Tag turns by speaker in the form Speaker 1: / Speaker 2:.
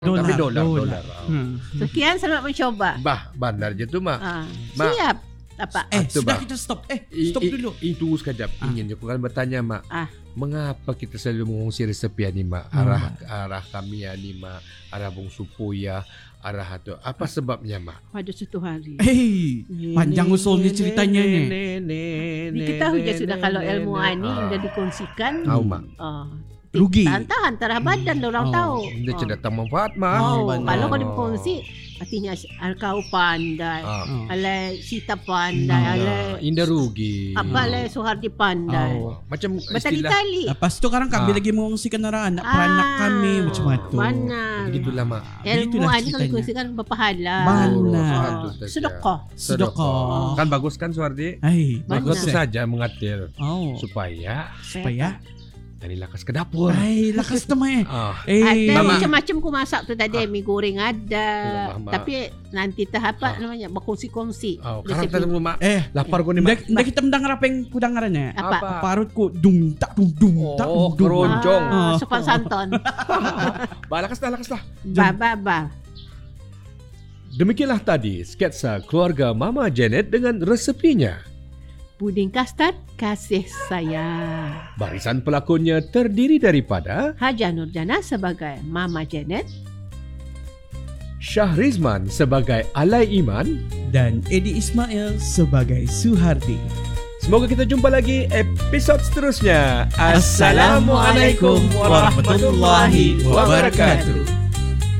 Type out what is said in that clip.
Speaker 1: Dolar.
Speaker 2: Sekian, selamat mencoba.
Speaker 1: Bandar je tu, Mak.
Speaker 2: Mak. Siap. Apa?
Speaker 3: Sudah kita stop. Stop dulu.
Speaker 1: Tunggu sekejap. Ingin aku kan bertanya, Mak. Mengapa kita selalu mengungsi resepi ni, Mak? Arah kami ni, Mak. Arah Bung Supoya, arah tu. Apa sebabnya, Mak?
Speaker 2: Pada suatu hari.
Speaker 3: Panjang usulnya ceritanya ni.
Speaker 2: Diketahui je sudah kalau ilmu ni sudah dikongsikan.
Speaker 1: Tahu, Mak.
Speaker 3: Rugi.
Speaker 2: Tahan tarah badan orang tahu.
Speaker 1: Dia cerita manfaat, Mak.
Speaker 2: Kalau kau dikongsi, artinya kau pandai. Alai Sita pandai. Alai
Speaker 1: Indah rugi.
Speaker 2: Apa alai Suhardi pandai.
Speaker 1: Macam
Speaker 2: bertali-tali.
Speaker 3: Lepas tu sekarang kami lagi mengungsikan orang anak peranak kami macam tu.
Speaker 2: Benar.
Speaker 1: Begitulah, Mak.
Speaker 2: Ilmu ni kalau dikongsikan berpahala.
Speaker 3: Benar.
Speaker 2: Sedekah.
Speaker 1: Kan bagus kan, Suhardi? Bagus tu saja mengatir. Supaya tadi lakas ke dapur.
Speaker 3: Lakas teman.
Speaker 2: Ada macam-macam ku masak tu tadi. Mi goreng ada. Tapi nanti tahap namanya berkongsi-kongsi.
Speaker 1: Sekarang tadi Mak. Lapar ko ni, Mak.
Speaker 3: Dah kita mendengar apa yang ku dengarannya.
Speaker 2: Apa?
Speaker 3: Parut ku dung tak.
Speaker 1: Keroncong.
Speaker 2: Sopan santun.
Speaker 1: Lakas dah.
Speaker 2: Ba.
Speaker 1: Demikianlah tadi sketsa keluarga Mama Janet dengan resepinya.
Speaker 2: Puding kastad kasih sayang.
Speaker 1: Barisan pelakonnya terdiri daripada
Speaker 2: Haja Nurjana sebagai Mama Janet,
Speaker 1: Syahrizman sebagai Alai Iman,
Speaker 3: dan Edi Ismail sebagai Suhardi.
Speaker 1: Semoga kita jumpa lagi episod seterusnya. Assalamualaikum warahmatullahi wabarakatuh.